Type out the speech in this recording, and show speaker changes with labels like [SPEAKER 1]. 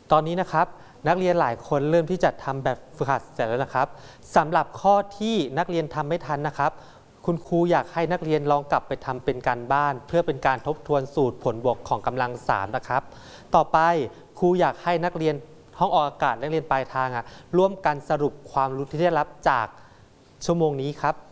[SPEAKER 1] ตอนนี้นะครับนักเรียนหลายคนเริ่มที่จะทำแบบฝึกหัดเสร็จแล้วนะครับสำหรับข้อที่นักเรียนทำไม่ทันนะครับคุณครูอยากให้นักเรียนลองกลับไปทำเป็นการบ้านเพื่อเป็นการทบทวนสูตรผลบวกของกำลัง3นะครับต่อไปครูอยากให้นักเรียนห้องออกอากาศนักเรียนปลายทางร่วมกันสรุปความรู้ที่ได้รับจากชั่วโมงนี้ครับ